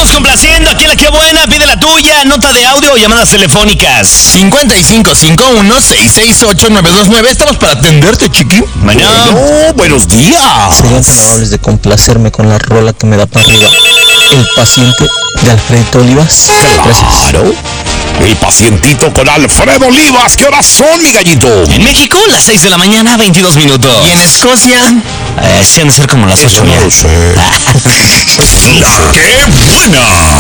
seguimos complaciendo. Aquí en La Que Buena, pide la tuya, nota de audio o llamadas telefónicas. 5551-668-929. Estamos para atenderte, chiqui. Bueno, buenos días. Serían tan amables de complacerme con la rola que me da para arriba. El paciente de Alfredito Olivas. Gracias. Claro. El pacientito con Alfredo Olivas. ¿Qué horas son, mi gallito? en México, las 6 de la mañana, 22 minutos. Y en Escocia, Sí han de ser como las 8 Eso no ya. lo sé. La Que Buena.